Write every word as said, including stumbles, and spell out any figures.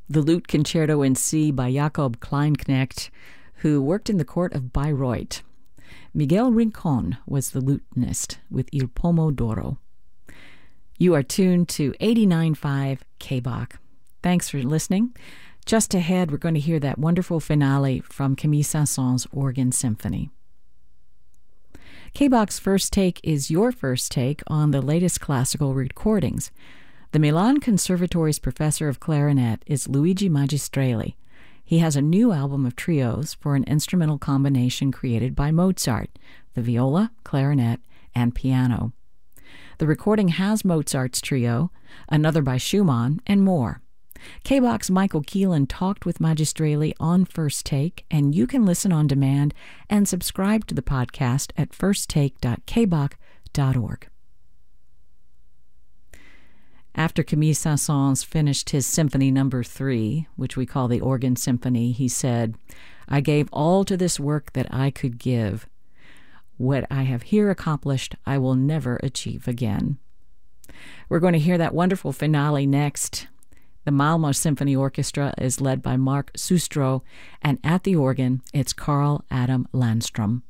the Lute Concerto in C by Jakob Kleinknecht, who worked in the court of Bayreuth. Miguel Rincon was the lutenist with Il Pomo d'Oro. You are tuned to eighty-nine point five K B O C. Thanks for listening. Just ahead, we're going to hear that wonderful finale from Camille Saint-Saëns' Organ Symphony. K B O C's First Take is your first take on the latest classical recordings. The Milan Conservatory's professor of clarinet is Luigi Magistrelli. He has a new album of trios for an instrumental combination created by Mozart, the viola, clarinet, and piano. The recording has Mozart's trio, another by Schumann, and more. K B O C's Michael Keelan talked with Magistrelli on First Take, and you can listen on demand and subscribe to the podcast at first take dot k b o c dot org. After Camille Saint-Saëns finished his Symphony Number Three, which we call the Organ Symphony, he said, "I gave all to this work that I could give. What I have here accomplished, I will never achieve again." We're going to hear that wonderful finale next. The Malmö Symphony Orchestra is led by Mark Sustro, and at the organ, it's Carl Adam Landstrom.